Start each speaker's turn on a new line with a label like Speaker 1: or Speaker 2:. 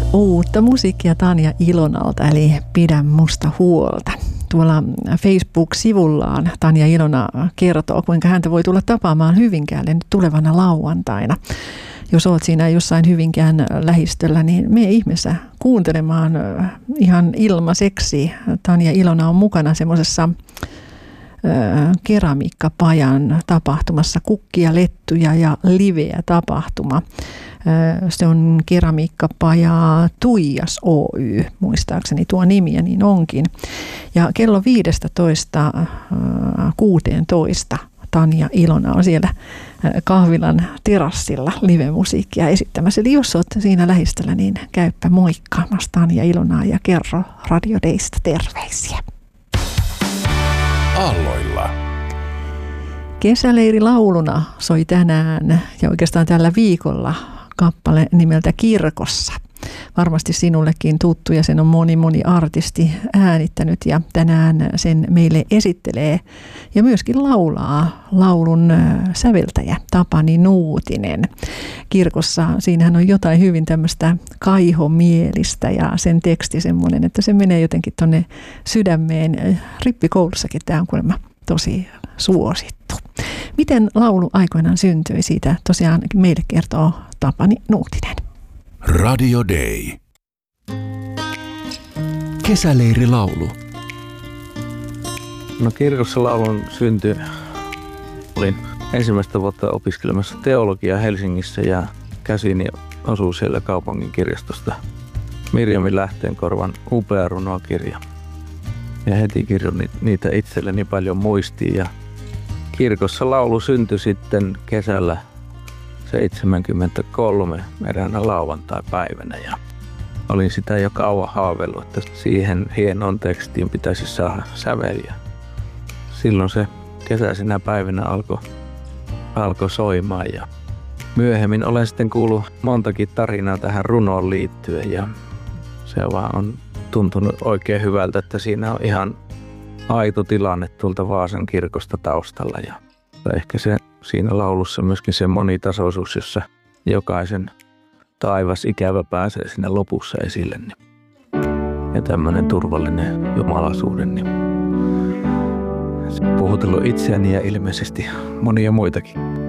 Speaker 1: Uutta musiikkia Tanja Ilonalta, eli Pidä musta huolta. Tuolla Facebook-sivullaan Tanja Ilona kertoo, kuinka häntä voi tulla tapaamaan Hyvinkäälle nyt tulevana lauantaina. Jos olet siinä jossain Hyvinkään lähistöllä, niin mene ihmeessä kuuntelemaan ihan ilmaiseksi. Tanja Ilona on mukana semmoisessa keramiikkapajan tapahtumassa Kukkia, lettuja ja liveä tapahtuma. Se on keramiikkapaja Tuijas Oy, muistaakseni tuo nimi ja niin onkin. Ja kello 15:16 Tanja Ilona on siellä kahvilan terassilla live-musiikkia esittämässä. Eli jos olet siinä lähistöllä, niin käyppä moikkaamassa Tanja Ilonaa ja kerro Radio Daysta terveisiä.
Speaker 2: Aalloilla.
Speaker 1: Kesäleiri lauluna soi tänään ja oikeastaan tällä viikolla kappale nimeltä Kirkossa. Varmasti sinullekin tuttu ja sen on moni artisti äänittänyt ja tänään sen meille esittelee ja myöskin laulaa laulun säveltäjä Tapani Nuutinen. Kirkossa siinähän on jotain hyvin tämmöistä kaihomielistä ja sen teksti semmoinen, että se menee jotenkin tonne sydämeen. Rippikoulussakin tämä on kuulemma tosi suosittu. Miten laulu aikoinaan syntyi, siitä tosiaan meille kertoo Tapani Nuutinen.
Speaker 2: Radio Day. Kesäleirilaulu.
Speaker 3: No kirkossa laulun syntyi. Olin ensimmäistä vuotta opiskelemassa teologiaa Helsingissä ja käsini osui siellä kaupungin kirjastosta Mirjami Lähteenkorvan upea runokirja. Ja heti kirjoitin niitä itselleni paljon muistiin ja kirkossa laulu syntyi sitten kesällä 1973 eräänä lauantai-päivänä ja olin sitä jo kauan haaveillut, että siihen hienoon tekstiin pitäisi saada säveliä. Silloin se kesäisenä päivänä alkoi soimaan ja myöhemmin olen sitten kuullut montakin tarinaa tähän runoon liittyen ja se vaan on tuntunut oikein hyvältä, että siinä on ihan aito tilanne tuolta Vaasan kirkosta taustalla ja ehkä se siinä laulussa myöskin se monitasoisuus, jossa jokaisen taivas ikävä pääsee sinne lopussa esille. Ja tämmöinen turvallinen jumalaisuuden. Se puhutellut itseäni ja ilmeisesti monia muitakin.